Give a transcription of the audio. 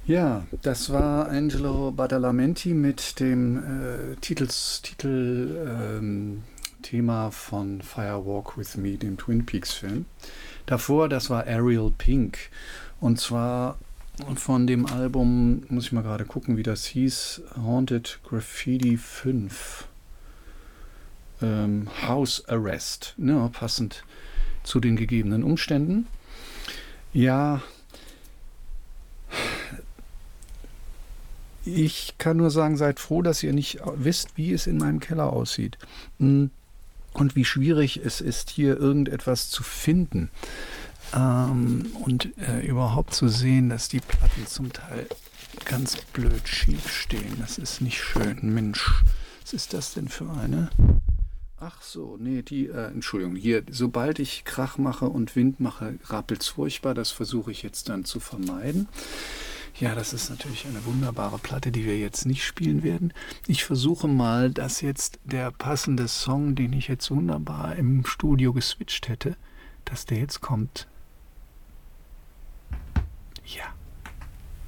Ja, das war Angelo Badalamenti mit dem Thema von Fire Walk with Me, dem Twin Peaks Film. Davor, das war Ariel Pink. Und zwar von dem Album, muss ich mal gerade gucken, wie das hieß, Haunted Graffiti 5. House Arrest. Ja, passend zu den gegebenen Umständen. Ja, ich kann nur sagen, seid froh, dass ihr nicht wisst, wie es in meinem Keller aussieht. Und wie schwierig es ist, hier irgendetwas zu finden. Und überhaupt zu sehen, dass die Platten zum Teil ganz blöd schief stehen. Das ist nicht schön. Mensch, was ist das denn für eine? Ach so, nee, Entschuldigung, hier, sobald ich Krach mache und Wind mache, rappelt's furchtbar. Das versuche ich jetzt dann zu vermeiden. Ja, das ist natürlich eine wunderbare Platte, die wir jetzt nicht spielen werden. Ich versuche mal, dass jetzt der passende Song, den ich jetzt wunderbar im Studio geswitcht hätte, dass der jetzt kommt. Ja.